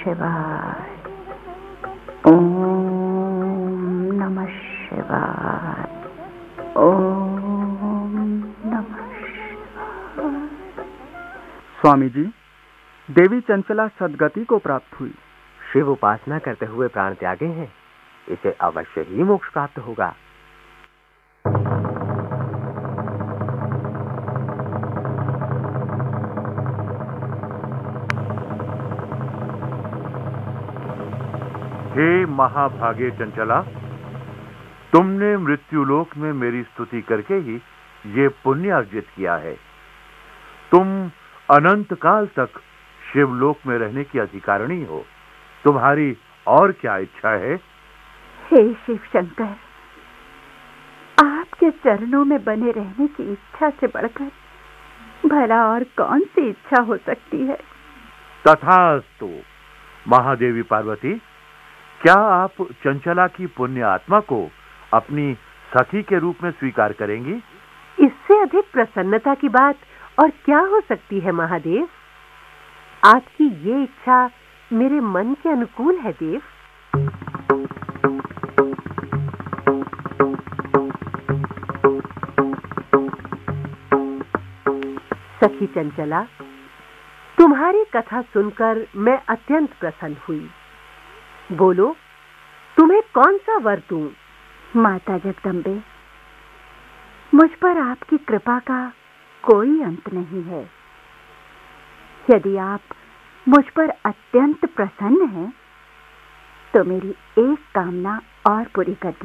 शिवाय। ओम नमः शिवाय। ओम नमः शिवाय। स्वामी जी, देवी चंचला सद्गति को प्राप्त हुई। शिव उपासना करते हुए प्राण त्यागे हैं, इसे अवश्य ही मोक्ष प्राप्त होगा। हे महाभागे चंचला, तुमने मृत्युलोक में मेरी स्तुति करके ही ये पुण्य अर्जित किया है। तुम अनंत काल तक शिवलोक में रहने की अधिकारिणी हो। तुम्हारी और क्या इच्छा है? हे शिव शंकर, आपके चरणों में बने रहने की इच्छा से बढ़कर भला और कौन सी इच्छा हो सकती है? तथास्तु। महादेवी पार्वती, क्या आप चंचला की पुण्य आत्मा को अपनी सखी के रूप में स्वीकार करेंगी? इससे अधिक प्रसन्नता की बात और क्या हो सकती है महादेव? आपकी ये इच्छा मेरे मन के अनुकूल है देव। सखी चंचला, तुम्हारी कथा सुनकर मैं अत्यंत प्रसन्न हुई। बोलो, तुम्हें कौन सा वर दूं? माता जगदम्बे, मुझ पर आपकी कृपा का कोई अंत नहीं है। यदि आप मुझ पर अत्यंत प्रसन्न हैं, तो मेरी एक कामना और पूरी कर दीजिए।